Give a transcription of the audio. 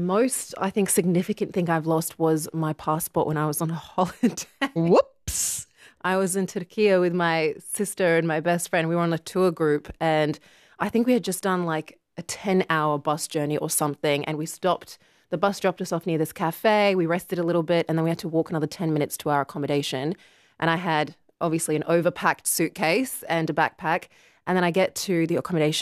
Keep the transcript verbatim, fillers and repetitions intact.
most, I think, significant thing I've lost was my passport when I was on a holiday. Whoops. I was in Turkey with my sister and my best friend. We were on a tour group, and I think we had just done like a ten-hour bus journey or something, and we stopped. The bus dropped us off near this cafe. We rested a little bit, and then we had to walk another ten minutes to our accommodation. And I had obviously an overpacked suitcase and a backpack. And then I get to the accommodation